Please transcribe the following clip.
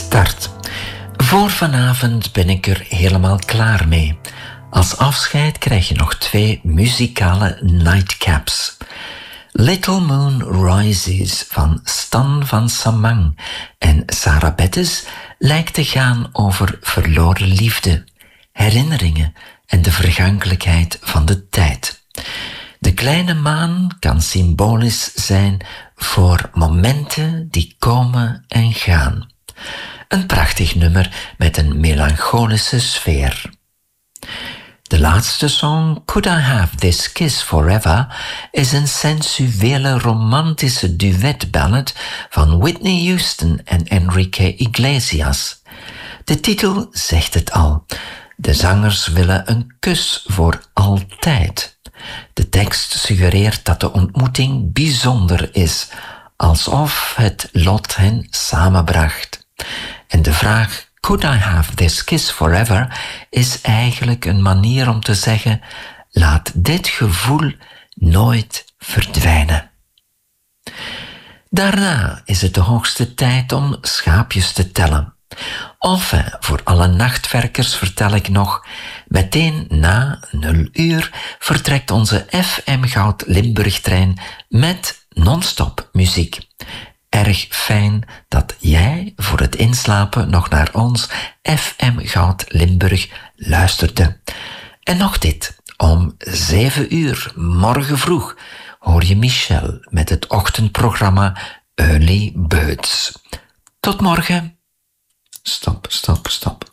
Start. Voor vanavond ben ik er helemaal klaar mee. Als afscheid krijg je nog 2 muzikale nightcaps. Little Moon Rises van Stan van Samang en Sarah Bettes lijkt te gaan over verloren liefde, herinneringen en de vergankelijkheid van de tijd. De kleine maan kan symbolisch zijn voor momenten die komen en gaan. Een prachtig nummer met een melancholische sfeer. De laatste song, Could I Have This Kiss Forever, is een sensuele romantische duetballad van Whitney Houston en Enrique Iglesias. De titel zegt het al. De zangers willen een kus voor altijd. De tekst suggereert dat de ontmoeting bijzonder is, alsof het lot hen samenbracht. En de vraag Could I have this kiss forever is eigenlijk een manier om te zeggen: laat dit gevoel nooit verdwijnen. Daarna is het de hoogste tijd om schaapjes te tellen. Enfin, voor alle nachtwerkers vertel ik nog, meteen na 0 uur vertrekt onze FM Goud Limburg-trein met non-stop muziek. Erg fijn dat jij voor het inslapen nog naar ons FM Goud Limburg luisterde. En nog dit, om 7 uur morgen vroeg hoor je Michel met het ochtendprogramma Early Birds. Tot morgen. Stop.